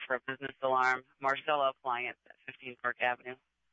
for a business alarm. Marcella Appliance at 15 Park Avenue.